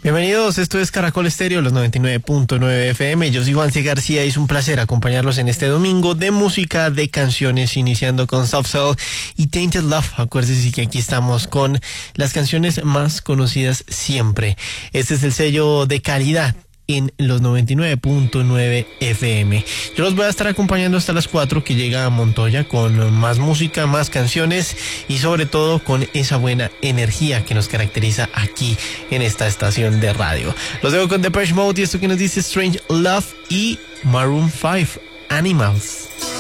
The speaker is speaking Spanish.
Bienvenidos, esto es Caracol Estéreo, los 99.9 FM. Yo soy Juanse García y es un placer acompañarlos en este domingo de música, de canciones, iniciando con Soft Cell y Tainted Love. Acuérdense que aquí estamos con las canciones más conocidas siempre. Este es el sello de calidad en los 99.9 FM. Yo los voy a estar acompañando hasta las 4, que llega a Montoya con más música, más canciones y sobre todo con esa buena energía que nos caracteriza aquí en esta estación de radio. Los dejo con Depeche Mode y esto que nos dice Strange Love y Maroon 5, Animals.